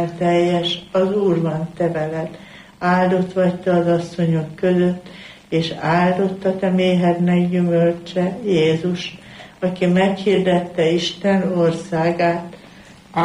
teljes, az Úr van te veled, áldott vagy te az asszonyok között, és áldott a te méhednek gyümölcse, Jézus, aki meghirdette Isten országát,